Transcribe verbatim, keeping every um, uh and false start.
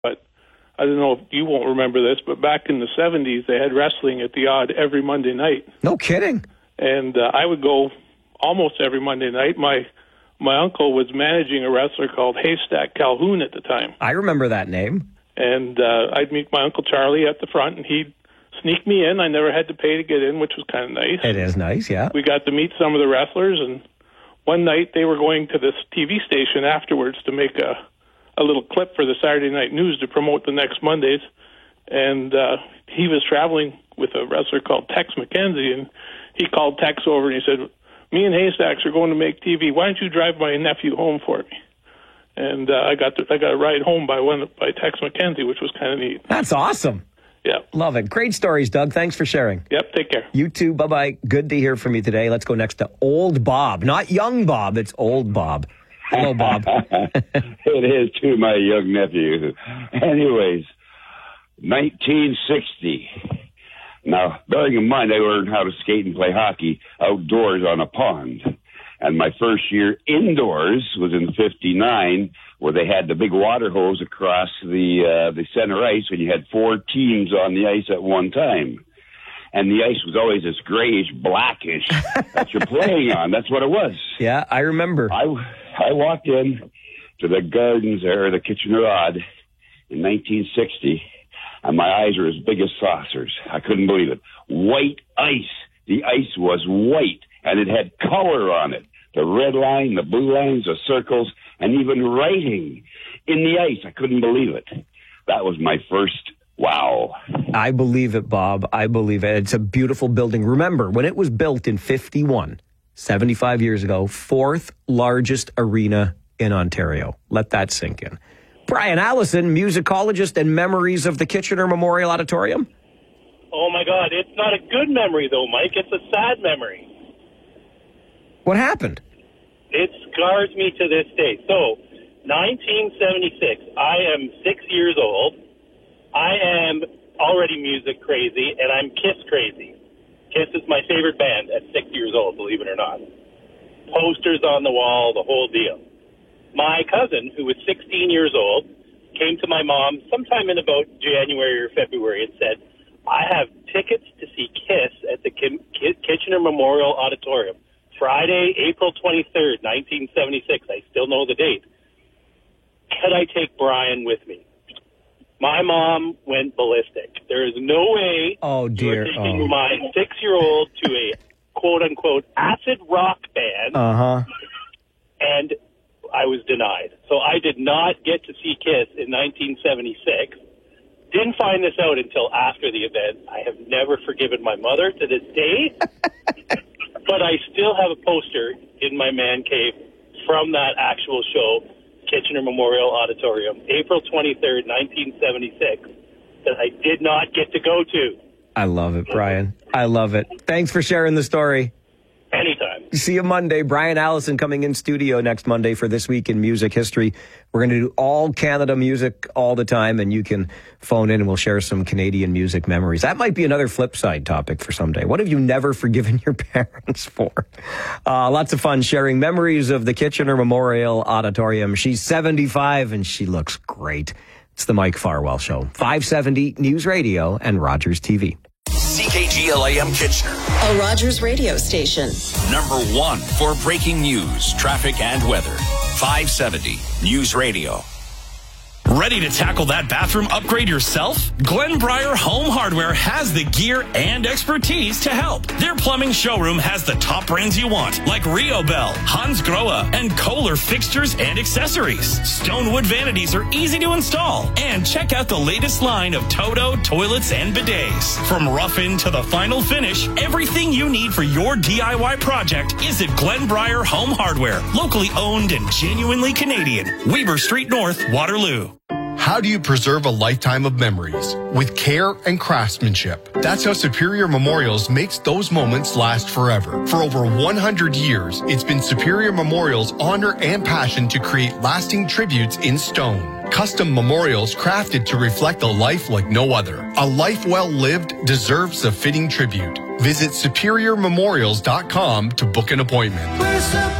but I don't know if you won't remember this, but back in the seventies, they had wrestling at the Odd every Monday night. No kidding. And uh, I would go almost every Monday night. My my uncle was managing a wrestler called Haystack Calhoun at the time. I remember that name. And uh, I'd meet my Uncle Charlie at the front, and he'd sneak me in. I never had to pay to get in, which was kind of nice. It is nice, yeah. We got to meet some of the wrestlers, and one night they were going to this T V station afterwards to make a, a little clip for the Saturday Night News to promote the next Mondays. And uh, he was traveling with a wrestler called Tex McKenzie, and he called Tex over and he said, me and Haystacks are going to make T V. Why don't you drive my nephew home for me? And uh, I got to, I got a ride home by one by Tex McKenzie, which was kind of neat. That's awesome. Yeah. Love it. Great stories, Doug. Thanks for sharing. Yep, take care. You too. Bye-bye. Good to hear from you today. Let's go next to Old Bob. Not young Bob, it's Old Bob. Hello, Bob. It is to my young nephew. Anyways, nineteen sixty. Now, bearing in mind I learned how to skate and play hockey outdoors on a pond. And my first year indoors was in fifty-nine, where they had the big water hose across the uh, the center ice, and you had four teams on the ice at one time. And the ice was always this grayish, blackish that you're playing on. That's what it was. Yeah, I remember. I, I walked in to the gardens there, the Kitchener Odd, in nineteen sixty, and my eyes were as big as saucers. I couldn't believe it. White ice. The ice was white, and it had color on it. The red line, the blue lines, the circles, and even writing in the ice. I couldn't believe it. That was my first wow. I believe it, Bob. I believe it. It's a beautiful building. Remember, when it was built in fifty-one, seventy-five years ago, fourth largest arena in Ontario. Let that sink in. Brian Allison, musicologist and memories of the Kitchener Memorial Auditorium. Oh, my God. It's not a good memory, though, Mike. It's a sad memory. What happened? It scars me to this day. So, nineteen seventy-six, I am six years old. I am already music crazy, and I'm Kiss crazy. Kiss is my favorite band at six years old, believe it or not. Posters on the wall, the whole deal. My cousin, who was sixteen years old, came to my mom sometime in about January or February and said, I have tickets to see Kiss at the Kim- Kitchener Memorial Auditorium. Friday, April twenty-third, nineteen seventy-six. I still know the date. Could I take Brian with me? My mom went ballistic. There is no way oh, dear. you're taking oh. my six-year-old to a quote-unquote acid rock band. Uh-huh. And I was denied. So I did not get to see Kiss in nineteen seventy-six. Didn't find this out until after the event. I have never forgiven my mother to this day. But I still have a poster in my man cave from that actual show, Kitchener Memorial Auditorium, April twenty-third, nineteen seventy-six, that I did not get to go to. I love it, Brian. I love it. Thanks for sharing the story. Anytime. See you Monday. Brian Allison coming in studio next Monday for This Week in Music History. We're going to do all Canada music all the time, and you can phone in and we'll share some Canadian music memories. That might be another flip side topic for someday. What have you never forgiven your parents for? Uh, lots of fun sharing memories of the Kitchener Memorial Auditorium. She's seventy-five and she looks great. It's the Mike Farwell Show. five seventy News Radio and Rogers T V. C K G L A M Kitchener, a Rogers radio station. Number one for breaking news, traffic, and weather. five seventy News Radio. Ready to tackle that bathroom upgrade yourself? Glenbriar Home Hardware has the gear and expertise to help. Their plumbing showroom has the top brands you want, like Rio Bell, Hans Grohe, and Kohler fixtures and accessories. Stonewood vanities are easy to install. And check out the latest line of Toto toilets and bidets. From rough-in to the final finish, everything you need for your D I Y project is at Glenbriar Home Hardware. Locally owned and genuinely Canadian. Weber Street North, Waterloo. How do you preserve a lifetime of memories? With care and craftsmanship. That's how Superior Memorials makes those moments last forever. For over one hundred years, it's been Superior Memorials' honor and passion to create lasting tributes in stone. Custom memorials crafted to reflect a life like no other. A life well lived deserves a fitting tribute. Visit superior memorials dot com to book an appointment.